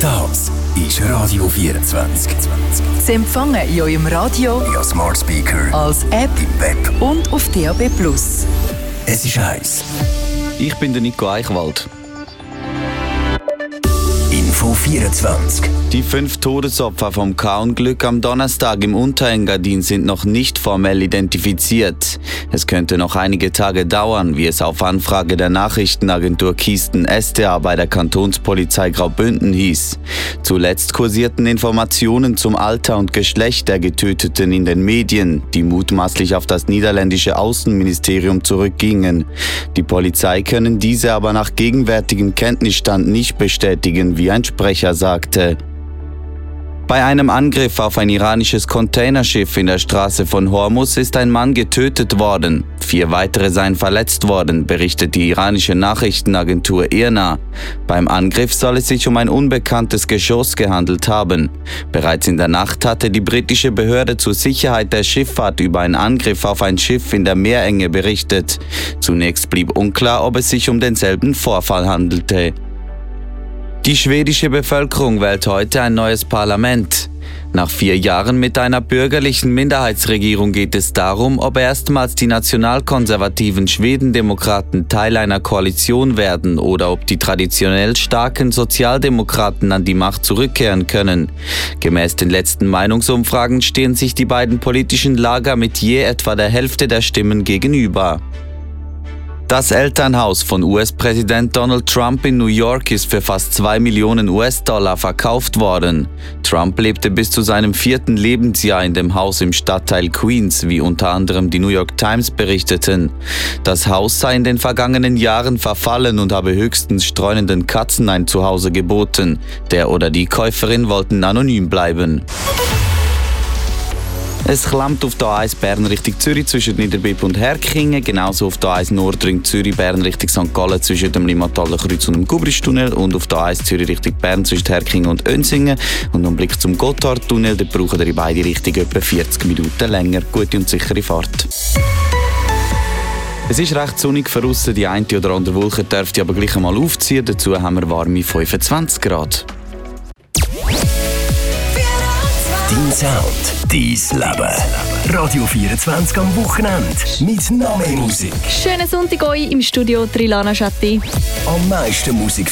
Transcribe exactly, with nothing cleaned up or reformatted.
Das ist Radio vierundzwanzig. Sie empfangen in eurem Radio, via Smart Speaker, als App im Web und auf D A B plus. Es ist heiß. Ich bin der Nico Eichwald. Info vierundzwanzig. Die fünf Todesopfer vom K-Unglück am Donnerstag im Unterengadin sind noch nicht formell identifiziert. Es könnte noch einige Tage dauern, wie es auf Anfrage der Nachrichtenagentur Kisten S T A bei der Kantonspolizei Graubünden hieß. Zuletzt kursierten Informationen zum Alter und Geschlecht der Getöteten in den Medien, die mutmaßlich auf das niederländische Außenministerium zurückgingen. Die Polizei können diese aber nach gegenwärtigem Kenntnisstand nicht bestätigen, wie ein Sprecher sagte. Bei einem Angriff auf ein iranisches Containerschiff in der Straße von Hormuz ist ein Mann getötet worden. Vier weitere seien verletzt worden, berichtet die iranische Nachrichtenagentur I R N A. Beim Angriff soll es sich um ein unbekanntes Geschoss gehandelt haben. Bereits in der Nacht hatte die britische Behörde zur Sicherheit der Schifffahrt über einen Angriff auf ein Schiff in der Meerenge berichtet. Zunächst blieb unklar, ob es sich um denselben Vorfall handelte. Die schwedische Bevölkerung wählt heute ein neues Parlament. Nach vier Jahren mit einer bürgerlichen Minderheitsregierung geht es darum, ob erstmals die nationalkonservativen Schwedendemokraten Teil einer Koalition werden oder ob die traditionell starken Sozialdemokraten an die Macht zurückkehren können. Gemäß den letzten Meinungsumfragen stehen sich die beiden politischen Lager mit je etwa der Hälfte der Stimmen gegenüber. Das Elternhaus von U S-Präsident Donald Trump in New York ist für fast zwei Millionen U S-Dollar verkauft worden. Trump lebte bis zu seinem vierten Lebensjahr in dem Haus im Stadtteil Queens, wie unter anderem die New York Times berichteten. Das Haus sei in den vergangenen Jahren verfallen und habe höchstens streunenden Katzen ein Zuhause geboten. Der oder die Käuferin wollten anonym bleiben. Es klemmt auf der A eins Bern Richtung Zürich zwischen Niederbipp und Herkingen, genauso auf der A eins Nordring Zürich Bern Richtung Sankt Gallen zwischen dem Limmataler Kreuz und dem Gubristunnel und auf der A eins Zürich Richtung Bern zwischen Herkingen und Önsingen. Und am Blick zum Gotthardtunnel, da brauchen wir in beide Richtungen etwa vierzig Minuten länger. Gute und sichere Fahrt. Es ist recht sonnig von aussen, die eine oder andere Wolke dürfte aber gleich einmal aufziehen. Dazu haben wir warme fünfundzwanzig Grad. Dein Sound, dein Leben. Radio vierundzwanzig am Wochenende. Mit noch mehr Musik. Schönen Sonntag euch im Studio Trilana Chatti. Am meisten Musik